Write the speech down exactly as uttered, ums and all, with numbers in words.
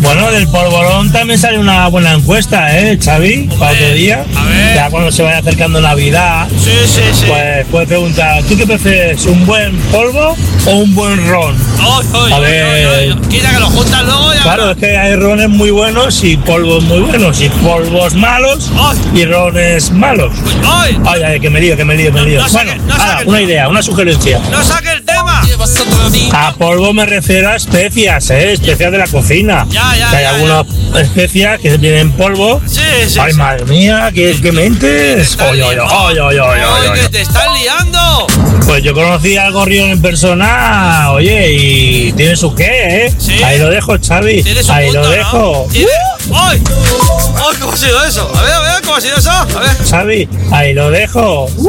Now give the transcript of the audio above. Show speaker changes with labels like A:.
A: Bueno, del polvorón también sale una buena encuesta, ¿eh, Xavi? Para otro día.
B: A ver.
A: Ya cuando se vaya acercando Navidad,
B: Sí, sí, sí.
A: pues puedes preguntar, ¿tú qué prefieres? ¿Un buen polvo o un buen ron?
B: Ay, ay,
A: A
B: ay,
A: ver.
B: ay, ay. Quita que lo juntas luego ya.
A: Claro, es que hay rones muy buenos y polvos muy buenos, y polvos malos
B: Ay.
A: y rones malos.
B: ¡Ay!
A: Ay, ay, que me lío, que me lío, me lío.
B: No saque-
A: Bueno,
B: no
A: ahora,
B: saque-
A: una idea, una sugerencia.
B: ¡No saque el tema!
A: A polvo me refiero a especias, ¿eh? Especias de la cocina.
B: Ya, ya,
A: Que hay
B: ya,
A: algunas especias que vienen en polvo.
B: Sí, sí.
A: Ay,
B: sí.
A: madre mía, ¿qué, qué mentes?
B: Te estás
A: Ay, ay,
B: liando.
A: ay, ay, ay, ay,
B: Ay,
A: ay.
B: que te estás liando.
A: Pues yo conocí al gorrión en persona, oye, y tiene su qué, ¿eh?
B: Sí.
A: Ahí lo dejo, Xavi.
B: Tienes un
A: Ahí
B: punto,
A: lo
B: ¿no?
A: dejo.
B: ¿Tiene? ¡Ay! ¡Ay, cómo ha sido eso! A ver, a ver, ¿cómo ha sido eso? A ver.
A: Xavi, ahí lo dejo.